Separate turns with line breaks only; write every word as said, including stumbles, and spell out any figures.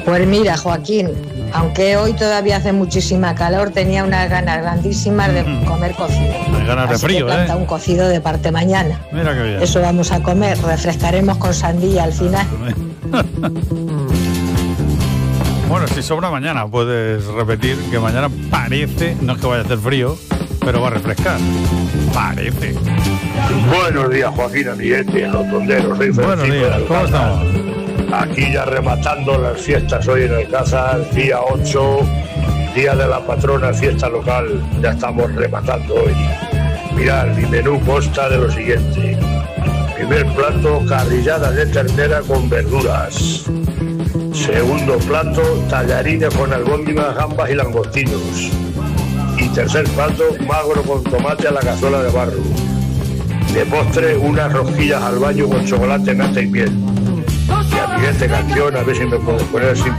Pues mira, Joaquín, aunque hoy todavía hace muchísima calor, tenía unas ganas grandísimas de comer cocido.
Hay ganas de
Así
frío,
que planta
¿eh?
un cocido de parte mañana.
Mira qué bien.
Eso vamos a comer, refrescaremos con sandía al final.
Bueno, si sobra mañana, puedes repetir que mañana parece, no es que vaya a hacer frío, pero va a refrescar. Parece.
Buenos días, Joaquín Amiguete, los tonderos. Soy
Buenos
Francisco
días,
de
¿cómo
Alcázar.
estamos?
Aquí ya rematando las fiestas hoy en Alcázar, día ocho, día de la patrona, fiesta local. Ya estamos rematando hoy. Mirad, mi menú consta de lo siguiente. Primer plato, carrillada de ternera con verduras. Segundo plato, tallarines con albóndigas, gambas y langostinos. Y tercer plato, magro con tomate a la cazuela de barro. De postre, unas rosquillas al baño con chocolate, nata y miel. Y a mi gente canción, a ver si me puedo poner sin